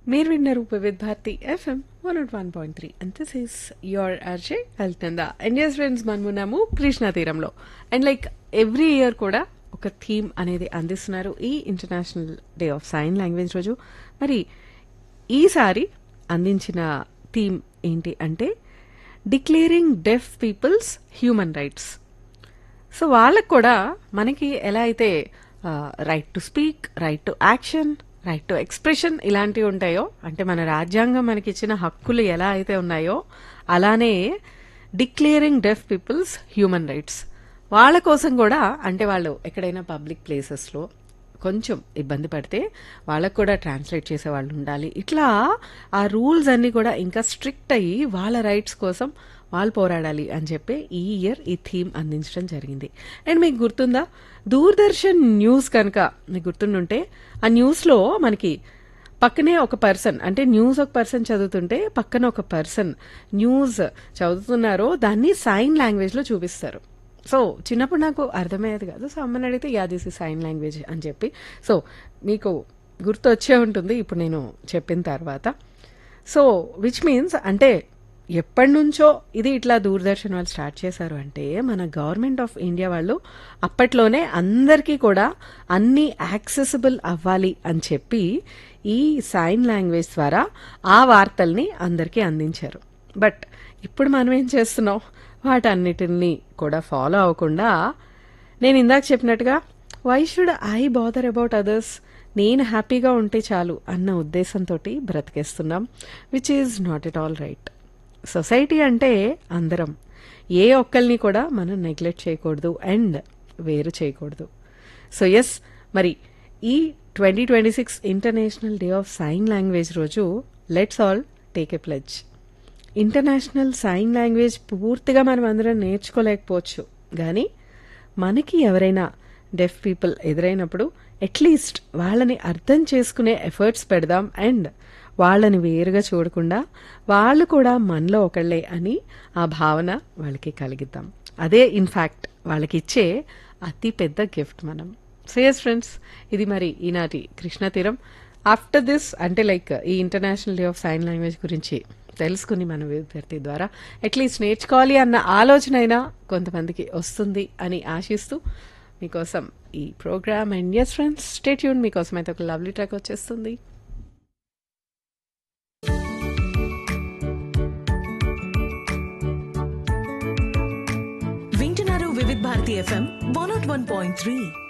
మీరు విన్నారు Vividh Bharati FM 101.3 and this is your RJ వెళ్తుందా అండ్ ఎస్ ఫ్రెండ్స్ మనమున్నాము కృష్ణా తీరంలో అండ్ లైక్ ఎవ్రీ ఇయర్ కూడా ఒక థీమ్ అనేది అందిస్తున్నారు ఈ international day of sign language రోజు. మరి ఈసారి అందించిన థీమ్ ఏంటి అంటే డిక్లేరింగ్ డెఫ్ పీపుల్స్ హ్యూమన్ రైట్స్. సో వాళ్ళకు కూడా మనకి ఎలా అయితే right to speak, right to action, right to expression ఇలాంటివి ఉంటాయో, అంటే మన రాజ్యాంగం మనకి ఇచ్చిన హక్కులు ఎలా అయితే ఉన్నాయో అలానే డిక్లేరింగ్ డెఫ్ పీపుల్స్ హ్యూమన్ రైట్స్ వాళ్ళ కోసం కూడా, అంటే వాళ్ళు ఎక్కడైనా పబ్లిక్ ప్లేసెస్లో కొంచెం ఇబ్బంది పడితే వాళ్ళకు కూడా ట్రాన్స్లేట్ చేసే వాళ్ళు ఉండాలి. ఇట్లా ఆ రూల్స్ అన్నీ కూడా ఇంకా స్ట్రిక్ట్ అయ్యి వాళ్ళ రైట్స్ కోసం వాళ్ళు పోరాడాలి అని చెప్పి ఈ ఇయర్ ఈ థీమ్ అందించడం జరిగింది. అండ్ మీకు గుర్తుందా, దూరదర్శన్ న్యూస్ కనుక మీకు గుర్తుండుంటే ఆ న్యూస్లో మనకి పక్కనే ఒక పర్సన్, అంటే న్యూస్ ఒక పర్సన్ చదువుతుంటే పక్కన ఒక పర్సన్ న్యూస్ చదువుతున్నారో దాన్ని సైన్ లాంగ్వేజ్లో చూపిస్తారు. సో చిన్నప్పుడు నాకు అర్థమయ్యేది కాదు. సో అమ్మని అడిగితే యా దిస్ ఈ సైన్ లాంగ్వేజ్ అని చెప్పి, సో మీకు గుర్తు వచ్చే ఉంటుంది ఇప్పుడు నేను చెప్పిన తర్వాత. సో విచ్ మీన్స్ అంటే ఎప్పటి నుంచో ఇది ఇట్లా దూరదర్శన్ వాళ్ళు స్టార్ట్ చేశారు అంటే మన గవర్నమెంట్ ఆఫ్ ఇండియా వాళ్ళు అప్పట్లోనే అందరికీ కూడా అన్నీ యాక్సెసిబుల్ అవ్వాలి అని చెప్పి ఈ సైన్ లాంగ్వేజ్ ద్వారా ఆ వార్తల్ని అందరికీ అందించారు. బట్ ఇప్పుడు మనం ఏం చేస్తున్నాం, వాటన్నిటిని కూడా ఫాలో అవ్వకుండా నేను ఇందాక చెప్పినట్టుగా why should I bother about others, నేను హ్యాపీగా ఉంటే చాలు అన్న ఉద్దేశంతో బ్రతికేస్తున్నాం, which is not at all right. Society అంటే అందరం, ఏ ఒక్కరిని కూడా మనం నెగ్లెక్ట్ చేయకూడదు అండ్ వేరు చేయకూడదు. సో ఎస్, మరి ఈ 2026 international day of sign language రోజు let's all take a pledge. International sign language పూర్తిగా మనం అందరం నేర్చుకోలేకపోవచ్చు, కానీ మనకి ఎవరైనా డెఫ్ పీపుల్ ఎదురైనప్పుడు అట్లీస్ట్ వాళ్ళని అర్థం చేసుకునే ఎఫర్ట్స్ పెడదాం అండ్ వాళ్ళని వేరుగా చూడకుండా వాళ్ళు కూడా మనలో ఒకళ్ళే అని ఆ భావన వాళ్ళకి కలిగిద్దాం. అదే ఇన్ఫ్యాక్ట్ వాళ్ళకి ఇచ్చే అతి పెద్ద గిఫ్ట్ మనం. సో ఎస్ ఫ్రెండ్స్, ఇది మరి ఈనాటి కృష్ణా తీరం. ఆఫ్టర్ దిస్ అంటే లైక్ ఈ international day of sign language గురించి తెలుసుకుని మన విద్యార్థి ద్వారా అట్లీస్ట్ నేర్చుకోవాలి అన్న ఆలోచన అయినా కొంతమందికి వస్తుంది అని ఆశిస్తూ మీకోసం ఈ programme and yes friends stay tune, మీకోసం అయితే ఒక లవ్లీ ట్రాక్ వచ్చేస్తుంది. వింటున్నారు వివిధ్ భారతి ఎఫ్ఎం 101.3.